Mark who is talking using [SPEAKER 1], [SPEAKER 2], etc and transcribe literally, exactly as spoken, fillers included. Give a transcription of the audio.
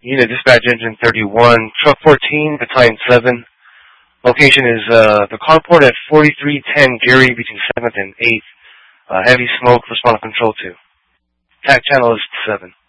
[SPEAKER 1] Unit Dispatch Engine thirty-one, Truck fourteen, Battalion seven. Location is uh, the carport at forty-three ten Geary between seventh and eighth. Uh, heavy smoke, respond control two. T A C channel is seven.